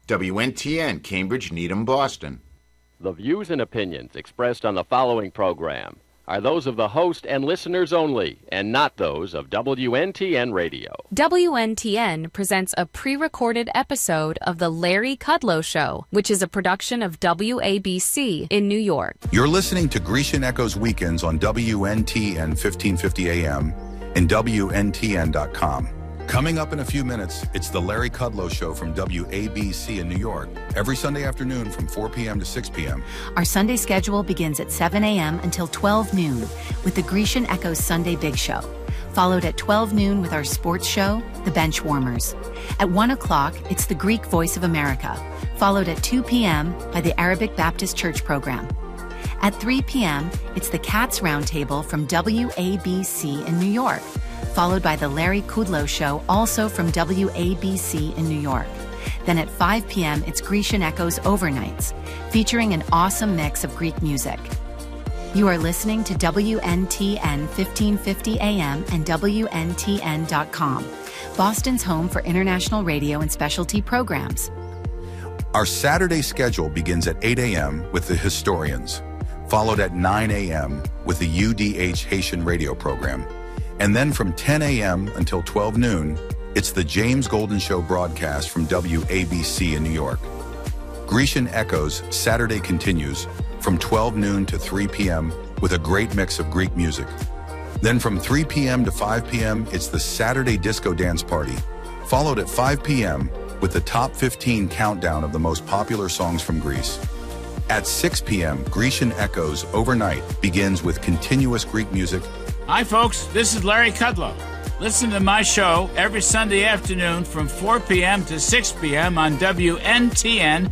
WNTN, Cambridge, Needham, Boston. The views and opinions expressed on the following program are those of the host and listeners only, and not those of WNTN Radio. WNTN presents a pre-recorded episode of The Larry Kudlow Show, which is a production of WABC in New York. You're listening to Grecian Echoes Weekends on WNTN 1550 AM and WNTN.com. Coming up in a few minutes, it's The Larry Kudlow Show from WABC in New York, every Sunday afternoon from 4 p.m. to 6 p.m. Our Sunday schedule begins at 7 a.m. until 12 noon with the Grecian Echoes Sunday Big Show, followed at 12 noon with our sports show, The Bench Warmers. At 1 o'clock, it's the Greek Voice of America, followed at 2 p.m. by the Arabic Baptist Church program. At 3 p.m., it's the Cats Roundtable from WABC in New York, followed by the Larry Kudlow Show, also from WABC in New York. Then at 5 p.m., it's Grecian Echoes Overnights, featuring an awesome mix of Greek music. You are listening to WNTN 1550 AM and WNTN.com, Boston's home for international radio and specialty programs. Our Saturday schedule begins at 8 a.m. with the Historians, followed at 9 a.m. with the UDH Haitian radio program. And then from 10 a.m. until 12 noon, it's the James Golden Show broadcast from WABC in New York. Grecian Echoes Saturday continues from 12 noon to 3 p.m. with a great mix of Greek music. Then from 3 p.m. to 5 p.m., it's the Saturday Disco Dance Party, followed at 5 p.m. with the top 15 countdown of the most popular songs from Greece. At 6 p.m., Grecian Echoes Overnight begins with continuous Greek music. Hi, folks. This is Larry Kudlow. Listen to my show every Sunday afternoon from 4 p.m. to 6 p.m. on WNTN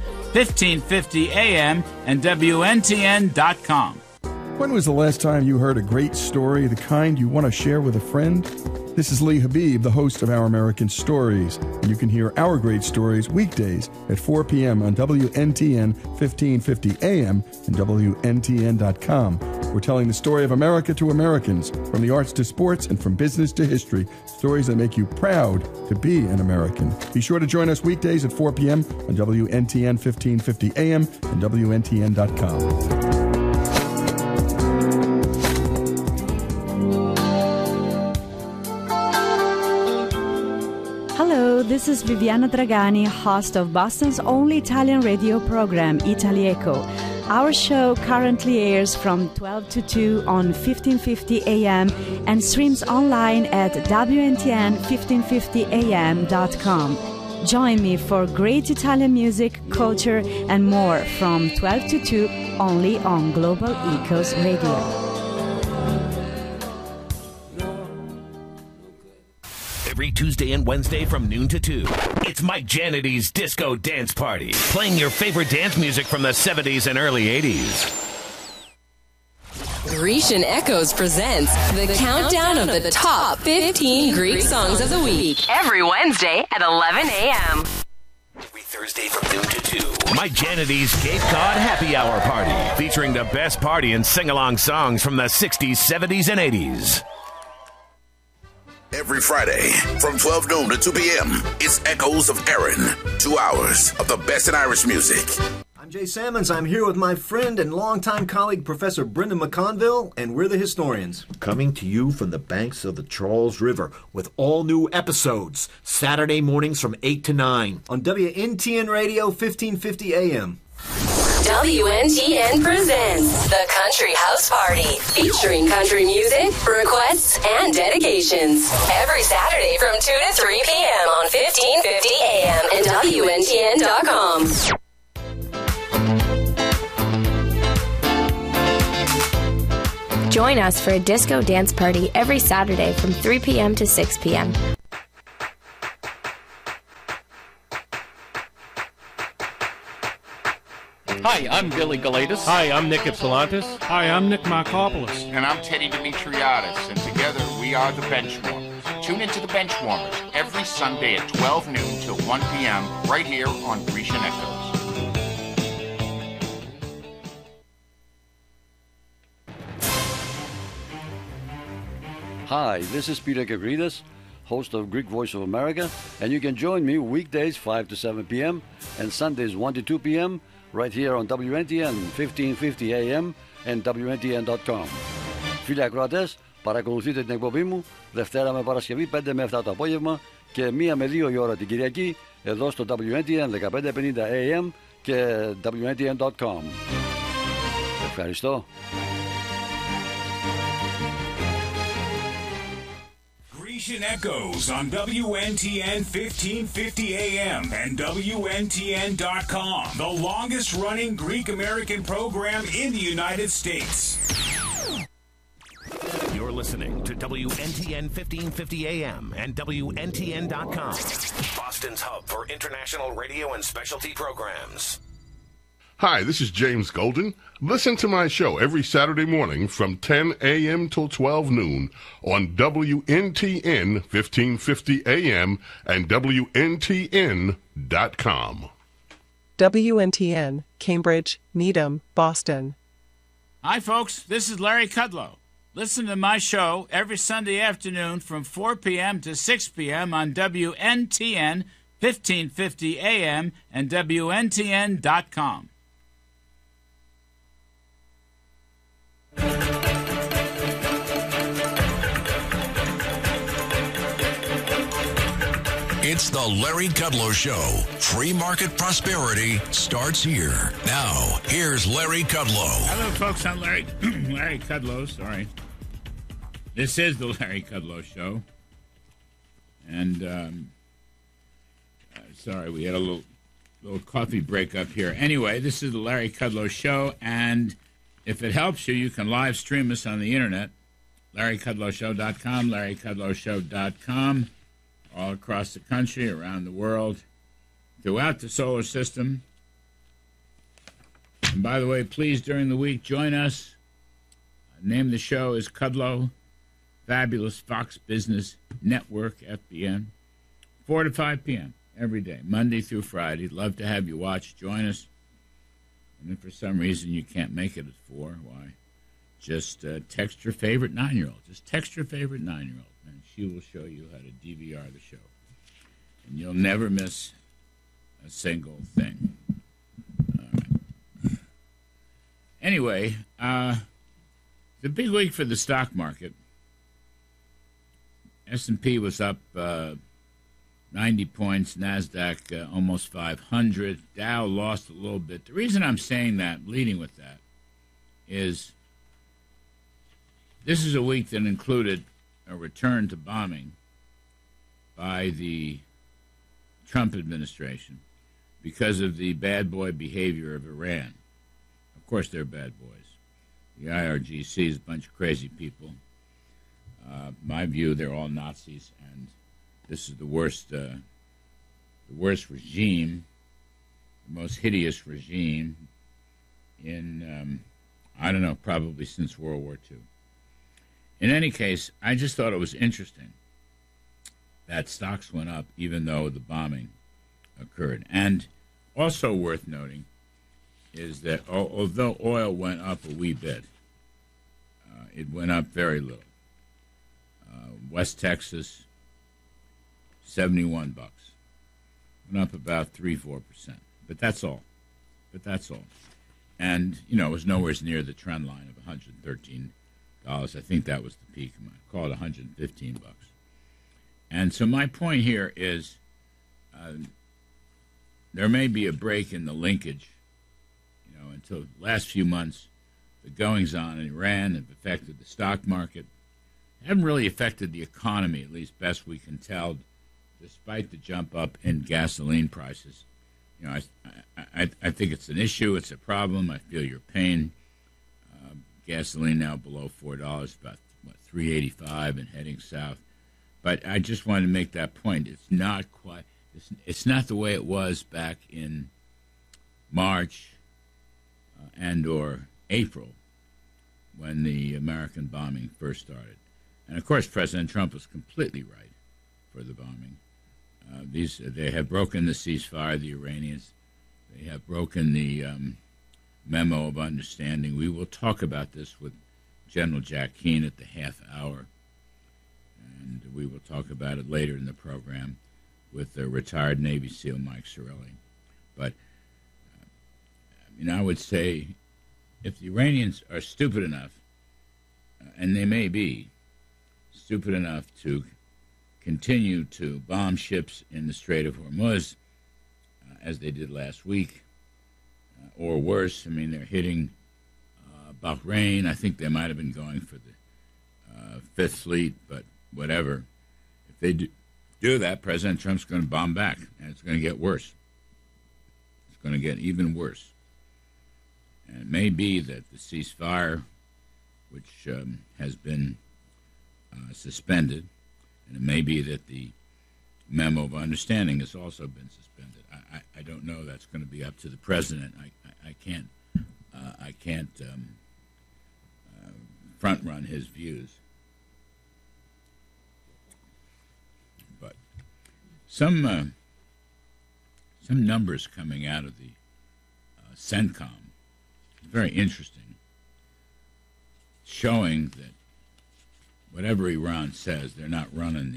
1550 AM and WNTN.com. When was the last time you heard a great story, the kind you want to share with a friend? This is Lee Habib, the host of Our American Stories, and you can hear our great stories weekdays at 4 p.m. on WNTN 1550 AM and WNTN.com. We're telling the story of America to Americans, from the arts to sports and from business to history, stories that make you proud to be an American. Be sure to join us weekdays at 4 p.m. on WNTN 1550 AM and WNTN.com. Hello, this is Viviana Dragani, host of Boston's only Italian radio program, Italy Echo. Our show currently airs from 12 to 2 on 1550 AM and streams online at WNTN1550am.com. Join me for great Italian music, culture, and more from 12 to 2 only on Global Echoes Radio. Every Tuesday and Wednesday from noon to 2. It's Mike Janity's Disco Dance Party, playing your favorite dance music from the 70s and early 80s. Grecian Echoes presents the countdown of the top 15 Greek songs of the week. Every Wednesday at 11 a.m. Every Thursday from noon to 2. Mike Janity's Cape Cod Happy Hour Party, featuring the best party and sing-along songs from the 60s, 70s, and 80s. Every Friday from 12 noon to 2 p.m., it's Echoes of Erin. 2 hours of the best in Irish music. I'm Jay Sammons. I'm here with my friend and longtime colleague, Professor Brendan McConville, and we're the Historians. Coming to you from the banks of the Charles River with all new episodes, Saturday mornings from 8 to 9. On WNTN Radio 1550 AM. WNTN presents the Country House Party, featuring country music, requests, and dedications. Every Saturday from 2 to 3 p.m. on 1550 AM and WNTN.com. Join us for a disco dance party every Saturday from 3 p.m. to 6 p.m. Hi, I'm Billy Galatis. Hi, I'm Nick Ypsilantis. Hi, I'm Nick Markopoulos. And I'm Teddy Dimitriadis, and together we are the Benchwarmers. Tune into the Benchwarmers every Sunday at 12 noon till 1 p.m. right here on Grecian Echoes. Hi, this is Peter Gavridas, host of Greek Voice of America, and you can join me weekdays 5 to 7 p.m. and Sundays 1 to 2 p.m. right here on WNTN 1550 AM and WNTN.com. Φίλοι ακροατές, παρακολουθείτε την εκπομπή μου Δευτέρα με Παρασκευή 5 με 7 το απόγευμα και 1 με 2 η ώρα την Κυριακή εδώ στο WNTN 1550 AM και WNTN.com. Ευχαριστώ. Grecian Echoes on WNTN 1550 AM and WNTN.com, the longest running Greek American program in the United States. You're listening to WNTN 1550 AM and WNTN.com, Boston's hub for international radio and specialty programs. Hi, this is James Golden. Listen to my show every Saturday morning from 10 a.m. till 12 noon on WNTN 1550 AM and WNTN.com. WNTN, Cambridge, Needham, Boston. Hi, folks. This is Larry Kudlow. Listen to my show every Sunday afternoon from 4 p.m. to 6 p.m. on WNTN 1550 AM and WNTN.com. It's the Larry Kudlow Show. Free market prosperity starts here. Now, here's Larry Kudlow. Hello, folks. I'm Larry Kudlow. Sorry. This is the Larry Kudlow Show. And, sorry, we had a little coffee break up here. Anyway, this is the Larry Kudlow Show. And if it helps you, you can live stream us on the internet. LarryKudlowShow.com, LarryKudlowShow.com. All across the country, around the world, throughout the solar system. And by the way, please, during the week, join us. The name of the show is Kudlow, Fabulous Fox Business Network, FBN, 4 to 5 p.m. every day, Monday through Friday. Love to have you watch. Join us. And if for some reason you can't make it at 4, why, just text your favorite 9-year-old. Just text your favorite 9-year-old. And she will show you how to DVR the show. And you'll never miss a single thing. All right. Anyway, it's a big week for the stock market. S&P was up 90 points. NASDAQ almost 500. Dow lost a little bit. The reason I'm saying that, leading with that, is this is a week that included a return to bombing by the Trump administration because of the bad boy behavior of Iran. Of course, they're bad boys. The IRGC is a bunch of crazy people. My view, they're all Nazis, and this is the worst regime, the most hideous regime in, I don't know, probably since World War II. In any case, I just thought it was interesting that stocks went up even though the bombing occurred. And also worth noting is that although oil went up a wee bit, it went up very little. West Texas, $71. Went up about 3-4%. But that's all. And, you know, it was nowhere near the trend line of $113. I think that was the peak. I call it $115. And so my point here is there may be a break in the linkage. You know, until the last few months, the goings-on in Iran have affected the stock market. It hasn't really affected the economy, at least best we can tell, despite the jump up in gasoline prices. You know, I think it's an issue. It's a problem. I feel your pain. Gasoline now below $4, about $3.85 and heading south. But I just wanted to make that point. It's not quite. It's not the way it was back in March and or April when the American bombing first started. And of course, President Trump was completely right for the bombing. They have broken the ceasefire. The Iranians, they have broken the memo of understanding. We will talk about this with General Jack Keane at the half hour. and we will talk about it later in the program with the retired Navy SEAL Mike Sorelli. But, I would say if the Iranians are stupid enough, and they may be stupid enough to continue to bomb ships in the Strait of Hormuz, as they did last week, or worse. They're hitting Bahrain. I think they might have been going for the Fifth Fleet, but whatever. If they do that, President Trump's going to bomb back, and it's going to get worse. It's going to get even worse. And it may be that the ceasefire, which has been suspended, and it may be that the memo of understanding has also been suspended. I don't know. That's going to be up to the president. I can't front run his views. But some numbers coming out of the CENTCOM, very interesting, showing that whatever Iran says, they're not running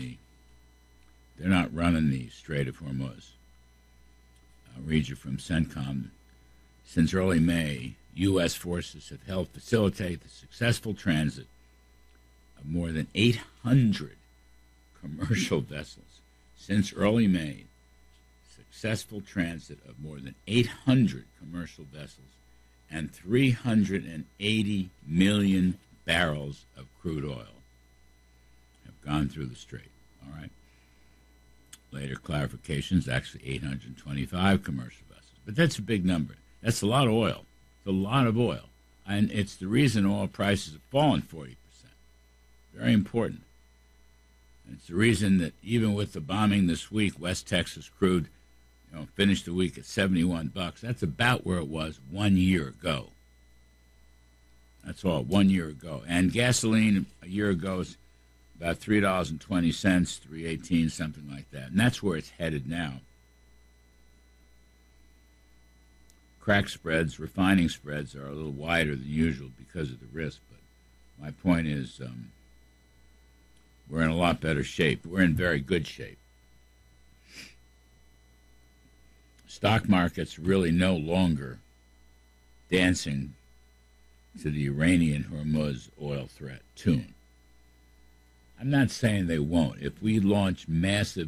the Strait of Hormuz. I'll read you from CENTCOM. Since early May, U.S. forces have helped facilitate the successful transit of more than 800 commercial vessels. Since early May, successful transit of more than 800 commercial vessels and 380 million barrels of crude oil have gone through the strait. All right. Later clarifications, actually 825 commercial vessels. But that's a big number. That's a lot of oil. It's a lot of oil. And it's the reason oil prices have fallen 40%. Very important. And it's the reason that even with the bombing this week, West Texas crude finished the week at $71. That's about where it was 1 year ago. That's all, 1 year ago. And gasoline a year ago is about $3.20, $3.18, something like that. And that's where it's headed now. Crack spreads, refining spreads are a little wider than usual because of the risk. But my point is we're in a lot better shape. We're in very good shape. Stock market's really no longer dancing to the Iranian Hormuz oil threat tune. I'm not saying they won't. If we launch massive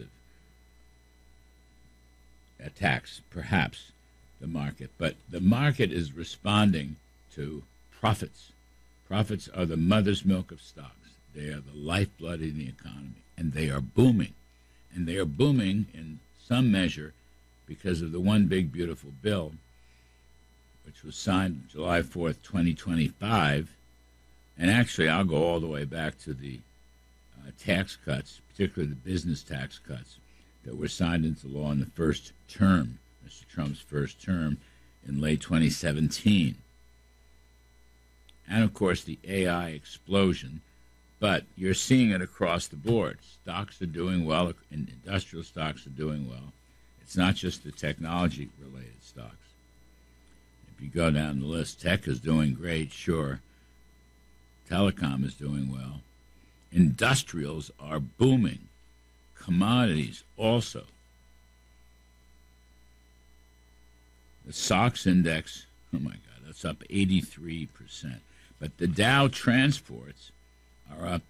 attacks, perhaps the market. But the market is responding to profits. Profits are the mother's milk of stocks. They are the lifeblood of the economy, and they are booming. And they are booming in some measure because of the One Big Beautiful Bill, which was signed July 4th, 2025. And actually, I'll go all the way back to the tax cuts, particularly the business tax cuts, that were signed into law in the first term, Mr. Trump's first term, in late 2017. And, of course, the AI explosion. But you're seeing it across the board. Stocks are doing well, and industrial stocks are doing well. It's not just the technology-related stocks. If you go down the list, tech is doing great, sure. Telecom is doing well. Industrials are booming. Commodities also. The SOX index, oh my God, that's up 83%. But the Dow transports are up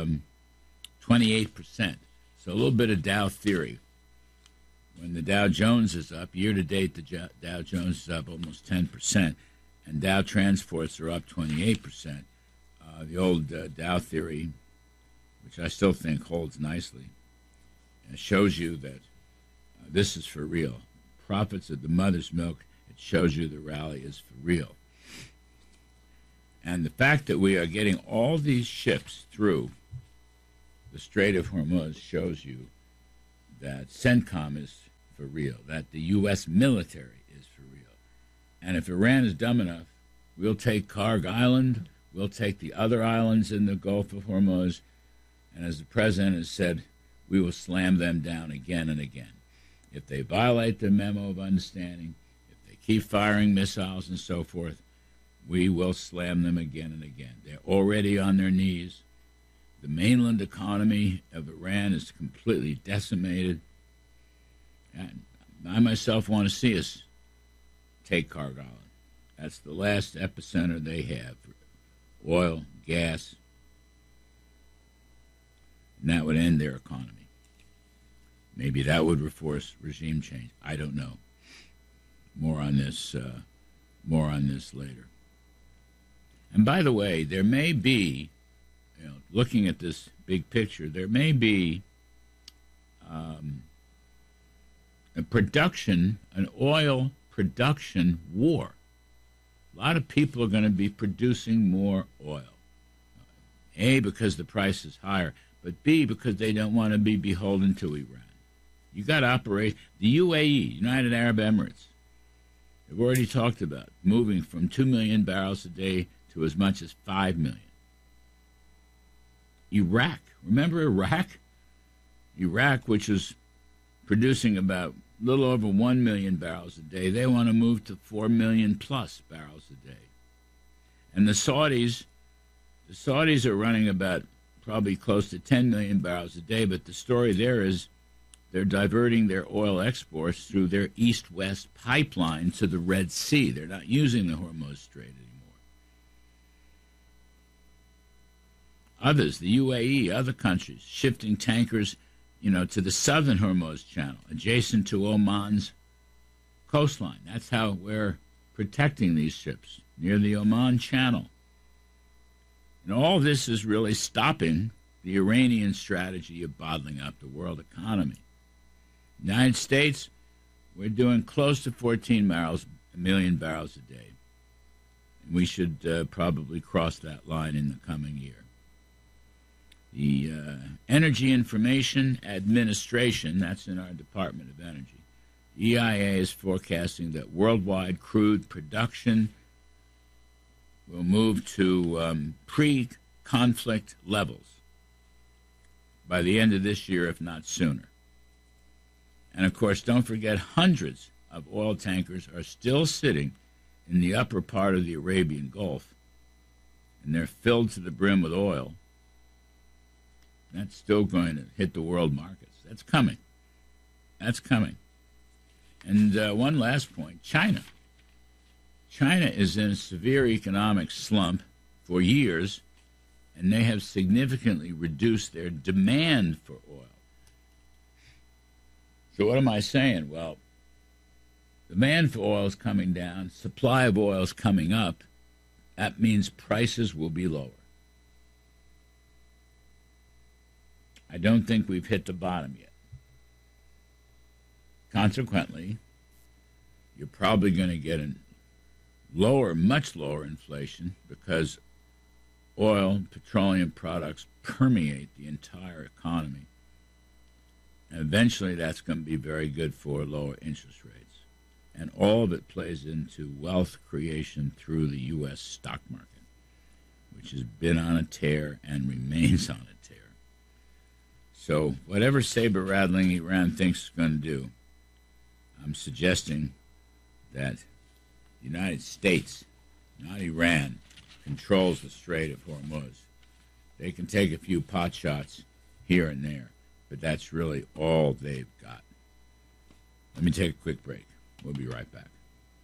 28%. So a little bit of Dow theory. When the Dow Jones is up, year-to-date the Dow Jones is up almost 10%, and Dow transports are up 28%. The old Dow theory, which I still think holds nicely, shows you that this is for real. Profits of the mother's milk, it shows you the rally is for real. And the fact that we are getting all these ships through the Strait of Hormuz shows you that CENTCOM is for real, that the U.S. military is for real. And if Iran is dumb enough, we'll take Karg Island, we'll take the other islands in the Gulf of Hormuz, and as the president has said, we will slam them down again and again. If they violate the memo of understanding, if they keep firing missiles and so forth, we will slam them again and again. They're already on their knees. The mainland economy of Iran is completely decimated. And I myself want to see us take Karg Island. That's the last epicenter they have for oil, gas, and that would end their economy. Maybe that would force regime change. I don't know. More on this later. And by the way, there may be, looking at this big picture, there may be an oil production war. A lot of people are going to be producing more oil. A, because the price is higher, but B, because they don't want to be beholden to Iran. You got to operate. The UAE, United Arab Emirates, have already talked about moving from 2 million barrels a day to as much as 5 million. Iraq, remember Iraq? Iraq, which was producing about a little over 1 million barrels a day, they want to move to 4 million plus barrels a day. And the Saudis are running about probably close to 10 million barrels a day, but the story there is they're diverting their oil exports through their east-west pipeline to the Red Sea. They're not using the Hormuz Strait anymore. Others, the UAE, other countries, shifting tankers, to the southern Hormuz Channel, adjacent to Oman's coastline. That's how we're protecting these ships, near the Oman Channel. And all this is really stopping the Iranian strategy of bottling up the world economy. United States, we're doing close to 14 million barrels a day. And we should probably cross that line in the coming year. The Energy Information Administration, that's in our Department of Energy, EIA is forecasting that worldwide crude production will move to pre-conflict levels by the end of this year, if not sooner. And, of course, don't forget hundreds of oil tankers are still sitting in the upper part of the Arabian Gulf, and they're filled to the brim with oil. That's still going to hit the world markets. That's coming. That's coming. And one last point, China. China is in a severe economic slump for years, and they have significantly reduced their demand for oil. So what am I saying? Well, demand for oil is coming down, supply of oil is coming up. That means prices will be lower. I don't think we've hit the bottom yet. Consequently, you're probably going to get a much lower inflation because oil, petroleum products permeate the entire economy. And eventually that's going to be very good for lower interest rates. And all of it plays into wealth creation through the U.S. stock market, which has been on a tear and remains on a tear. So whatever saber-rattling Iran thinks it's going to do, I'm suggesting that the United States, not Iran, controls the Strait of Hormuz. They can take a few pot shots here and there, but that's really all they've got. Let me take a quick break. We'll be right back.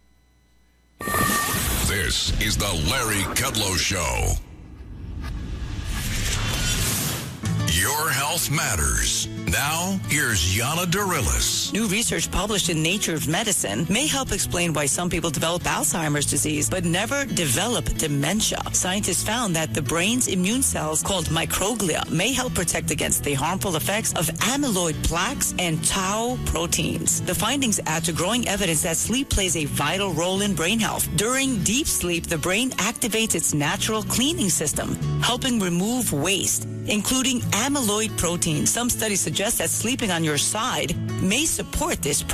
This is the Larry Kudlow Show. Your health matters. Now, here's Yana Darilis. New research published in Nature of Medicine may help explain why some people develop Alzheimer's disease but never develop dementia. Scientists found that the brain's immune cells, called microglia, may help protect against the harmful effects of amyloid plaques and tau proteins. The findings add to growing evidence that sleep plays a vital role in brain health. During deep sleep, the brain activates its natural cleaning system, helping remove waste, including amyloid protein. Some studies suggest that sleeping on your side may support this